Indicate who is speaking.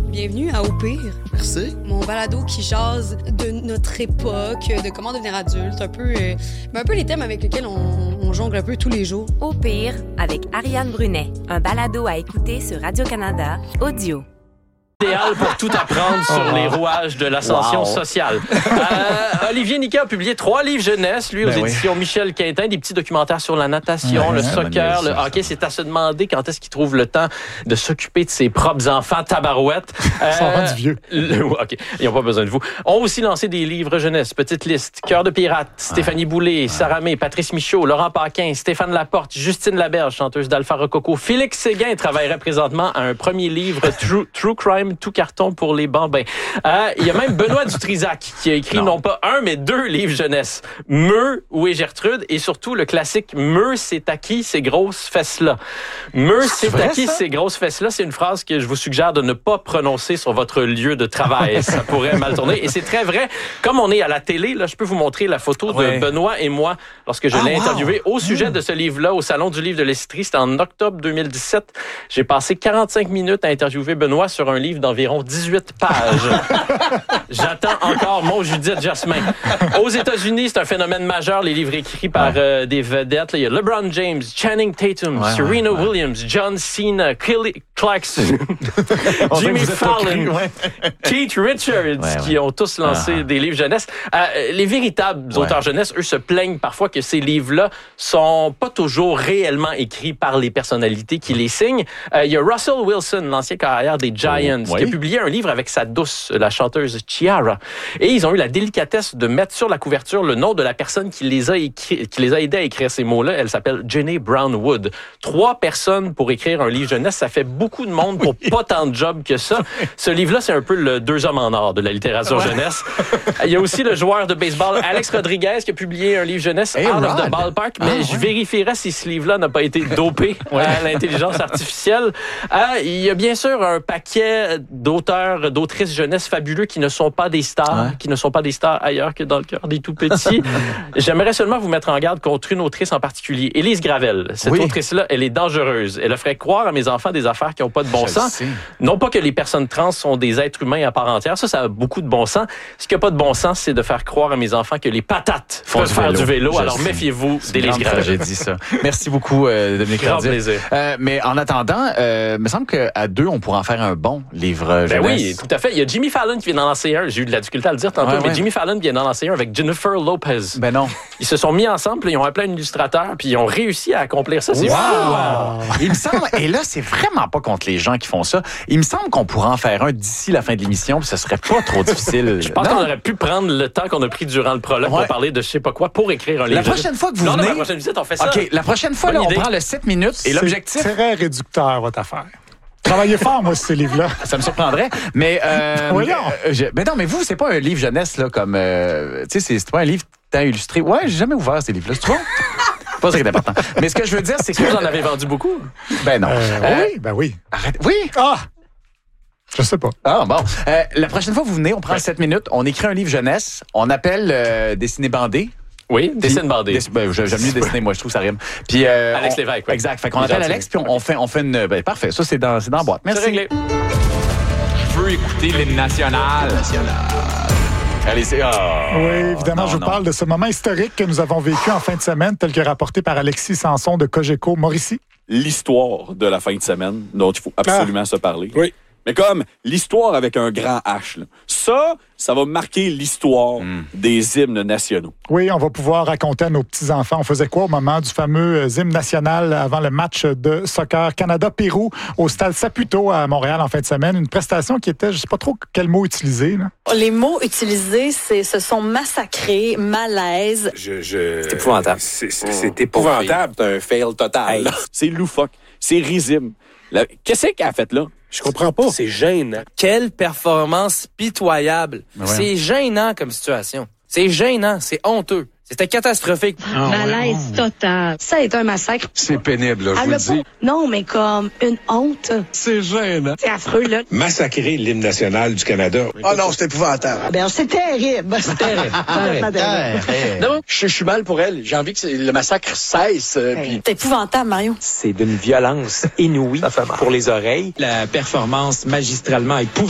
Speaker 1: Bienvenue à Au pire.
Speaker 2: Merci.
Speaker 1: Mon balado qui jase de notre époque, de comment devenir adulte, un peu les thèmes avec lesquels on jongle un peu tous les jours.
Speaker 3: Au pire, avec Ariane Brunet, un balado à écouter sur Radio-Canada, audio.
Speaker 4: Idéal pour tout apprendre sur les rouages de l'ascension sociale. Olivier Niquet a publié 3 livres jeunesse, lui, aux éditions Michel Quintin, des petits documentaires sur la natation, le soccer, le hockey. C'est à se demander quand est-ce qu'il trouve le temps de s'occuper de ses propres enfants, tabarouettes.
Speaker 5: Ça rend du vieux.
Speaker 4: OK, ils n'ont pas besoin de vous. On a aussi lancé des livres jeunesse, Petite liste, Cœur de pirate, Stéphanie Boulay, Sarah May, Patrice Michaud, Laurent Paquin, Stéphane Laporte, Justine Laberge, chanteuse d'Alpha Rococo. Félix Séguin travaillerait présentement à un premier livre, True Crime, tout carton pour les bambins. Il y a même Benoît Dutrisac qui a écrit non pas 1, mais 2 livres jeunesse. Meu, Où est Gertrude? Et surtout le classique Meu, c'est à qui ces grosses fesses-là? Meu, c'est à qui ces grosses fesses-là? C'est une phrase que je vous suggère de ne pas prononcer sur votre lieu de travail. Ça pourrait mal tourner. Et c'est très vrai. Comme on est à la télé, là, je peux vous montrer la photo de Benoît et moi lorsque je l'ai interviewé au sujet de ce livre-là au Salon du livre de l'Estrie. C'était en octobre 2017. J'ai passé 45 minutes à interviewer Benoît sur un livre d'environ 18 pages. J'attends encore mon Judith Jasmin. Aux États-Unis, c'est un phénomène majeur, les livres écrits par des vedettes. Là, il y a LeBron James, Channing Tatum, Serena Williams, John Cena, Kelly Clarkson, Jimmy Fallon, Keith Richards, qui ont tous lancé des livres jeunesse. Les véritables auteurs jeunesse, eux, se plaignent parfois que ces livres-là sont pas toujours réellement écrits par les personnalités qui les signent. Il y a Russell Wilson, l'ancien carrière des Giants, qui a publié un livre avec sa douce, la chanteuse Ciara. Et ils ont eu la délicatesse de mettre sur la couverture le nom de la personne qui les a aidés à écrire ces mots-là. Elle s'appelle Jenny Brown Wood. 3 personnes pour écrire un livre jeunesse, ça fait beaucoup de monde pour pas tant de job que ça. Ce livre-là, c'est un peu le 2 hommes en or de la littérature jeunesse. Il y a aussi le joueur de baseball Alex Rodriguez qui a publié un livre jeunesse, Out of the Ballpark, mais je vérifierai si ce livre-là n'a pas été dopé à l'intelligence artificielle. Il y a bien sûr un paquet d'auteurs, d'autrices jeunesse fabuleux qui ne sont pas des stars, qui ne sont pas des stars ailleurs que dans le cœur des tout-petits. J'aimerais seulement vous mettre en garde contre une autrice en particulier, Élise Gravel. Cette autrice-là, elle est dangereuse. Elle ferait croire à mes enfants des affaires qui n'ont pas de bon sens. Non pas que les personnes trans sont des êtres humains à part entière, ça a beaucoup de bon sens. Ce qui n'a pas de bon sens, c'est de faire croire à mes enfants que les patates peuvent faire du vélo. Alors méfiez-vous d'Élise Gravel.
Speaker 2: J'ai dit ça. Merci beaucoup, Dominique
Speaker 4: Grand
Speaker 2: Tardif.
Speaker 4: plaisir.
Speaker 2: Mais en attendant, il me semble qu'à 2, on pourra en faire un bon livre jeunesse.
Speaker 4: Oui, tout à fait. Il y a Jimmy Fallon qui vient d'en lancer un. J'ai eu de la difficulté à le dire tantôt, mais Jimmy Fallon vient d'en lancer un avec Jennifer Lopez.
Speaker 2: Ben non.
Speaker 4: Ils se sont mis ensemble, puis ils ont appelé un illustrateur, puis ils ont réussi à accomplir ça. C'est fou.
Speaker 2: Il me semble, et là, c'est vraiment pas contre les gens qui font ça. Il me semble qu'on pourrait en faire un d'ici la fin de l'émission, puis ce serait pas trop difficile.
Speaker 4: Je pense qu'on aurait pu prendre le temps qu'on a pris durant le prologue pour parler de je sais pas quoi, pour écrire un livre.
Speaker 2: La prochaine fois que vous venez...
Speaker 4: la prochaine visite, on fait ça.
Speaker 2: OK, la prochaine fois, là, on prend le 7 minutes, et l'objectif...
Speaker 5: C'est très réducteur, votre affaire. Travaillez fort, moi, sur ces livres-là.
Speaker 2: Ça me surprendrait. Mais,
Speaker 5: Voyons.
Speaker 2: Mais non, mais vous, c'est pas un livre jeunesse, là, comme, tu sais, c'est pas un livre tant illustré. Ouais, j'ai jamais ouvert ces livres-là. C'est bon? Pas ça qui est important. Mais ce que je veux dire, c'est que
Speaker 4: vous en avez vendu beaucoup.
Speaker 2: Ben non.
Speaker 5: Oui.
Speaker 2: Arrête. Oui.
Speaker 5: Je sais pas.
Speaker 2: Bon. La prochaine fois, vous venez, on prend 7 minutes, on écrit un livre jeunesse, on appelle Dessiné bandé.
Speaker 4: Oui, dessine bandé.
Speaker 2: J'aime mieux dessiner, moi, je trouve ça rime. Puis,
Speaker 4: Alex Lévesque, oui.
Speaker 2: Exact. Fait qu'on appelle Alex, puis on fait une... parfait, ça, c'est dans la boîte. Merci.
Speaker 4: C'est réglé.
Speaker 6: Je veux écouter l'hymne national.
Speaker 2: Allez, c'est...
Speaker 5: Oui, évidemment, je vous parle de ce moment historique que nous avons vécu en fin de semaine, tel que rapporté par Alexis Sanson de Cogeco Mauricie.
Speaker 7: L'histoire de la fin de semaine dont il faut absolument se parler.
Speaker 8: Oui.
Speaker 7: Mais comme l'histoire avec un grand H. Là. Ça va marquer l'histoire des hymnes nationaux.
Speaker 5: Oui, on va pouvoir raconter à nos petits-enfants. On faisait quoi au moment du fameux hymne national avant le match de soccer Canada-Pérou au stade Saputo à Montréal en fin de semaine. Une prestation qui était, je sais pas trop quel mot utiliser. Là.
Speaker 9: Les mots utilisés, ce sont massacré, malaise.
Speaker 8: C'est épouvantable. C'est épouvantable. C'est un fail total.
Speaker 7: Hey, c'est loufoque. C'est risible. Qu'est-ce qu'elle a fait là?
Speaker 8: Je comprends pas. C'est gênant.
Speaker 10: Quelle performance pitoyable. C'est gênant comme situation. C'est gênant, c'est honteux. C'était catastrophique.
Speaker 9: Malaise total. Ça a été un massacre.
Speaker 8: C'est pénible, là, je vous le dis.
Speaker 9: Non, mais comme une honte.
Speaker 8: C'est gênant.
Speaker 9: C'est affreux, là.
Speaker 8: Massacrer l'hymne national du Canada.
Speaker 11: Ah non, c'est épouvantable.
Speaker 9: Ben, c'est terrible. C'est terrible.
Speaker 11: Donc, je suis mal pour elle. J'ai envie que le massacre cesse.
Speaker 9: C'est épouvantable, Mario.
Speaker 10: C'est d'une violence inouïe pour les oreilles.
Speaker 12: La performance magistralement épouvantable.